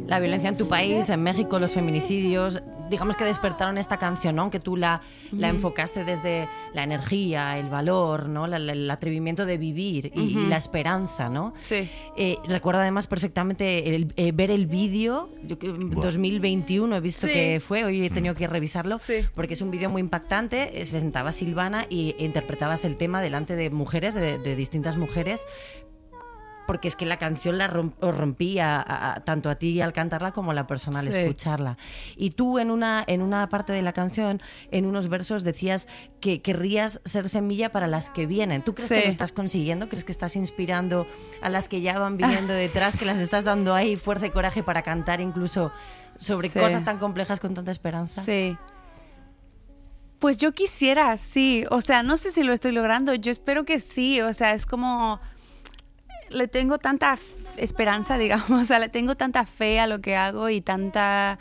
la violencia en tu país, en México, los feminicidios, digamos que despertaron esta canción, ¿no? Aunque tú la enfocaste desde la energía, el valor, ¿no? El atrevimiento de vivir y la esperanza, ¿no? Sí. Recuerdo además perfectamente ver el vídeo, yo 2021 he visto que fue, hoy he tenido que revisarlo, porque es un vídeo muy impactante. Se sentaba Silvana e interpretabas el tema delante de mujeres, de distintas mujeres, porque es que la canción os rompía tanto a ti al cantarla como a la persona al escucharla. Y tú en una parte de la canción, en unos versos, decías que querrías ser semilla para las que vienen. ¿Tú crees que lo estás consiguiendo? ¿Crees que estás inspirando a las que ya van viniendo detrás, que las estás dando ahí fuerza y coraje para cantar incluso sobre cosas tan complejas con tanta esperanza? Sí. Pues yo quisiera, sí. O sea, no sé si lo estoy logrando. Yo espero que sí. O sea, es como... Le tengo tanta esperanza, digamos, o sea, le tengo tanta fe a lo que hago y tanta...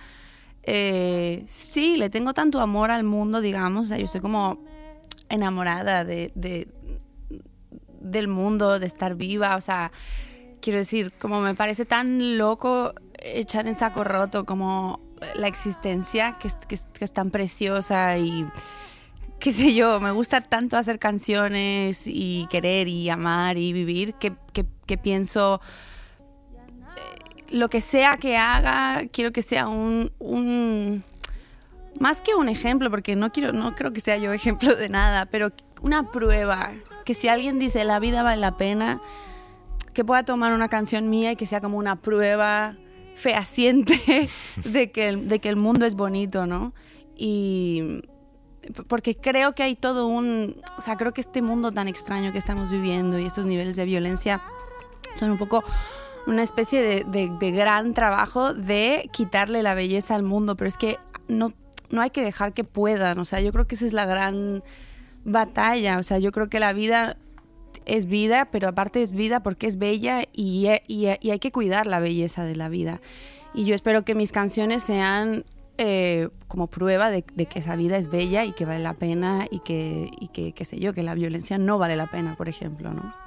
sí, le tengo tanto amor al mundo, digamos, o sea, yo estoy como enamorada del mundo, de estar viva, o sea, quiero decir, como me parece tan loco echar en saco roto como la existencia, que es tan preciosa y... qué sé yo, me gusta tanto hacer canciones y querer y amar y vivir que pienso lo que sea que haga, quiero que sea un más que un ejemplo, porque no creo que sea yo ejemplo de nada, pero una prueba, que si alguien dice la vida vale la pena, que pueda tomar una canción mía y que sea como una prueba fehaciente de que el mundo es bonito, ¿no? Y... porque creo que hay todo o sea, creo que este mundo tan extraño que estamos viviendo y estos niveles de violencia son un poco una especie de gran trabajo de quitarle la belleza al mundo, pero es que no hay que dejar que puedan, o sea, yo creo que esa es la gran batalla, o sea, yo creo que la vida es vida, pero aparte es vida porque es bella y hay que cuidar la belleza de la vida. Y yo espero que mis canciones sean... como prueba de que esa vida es bella y que vale la pena y que qué sé yo, que la violencia no vale la pena, por ejemplo, ¿no?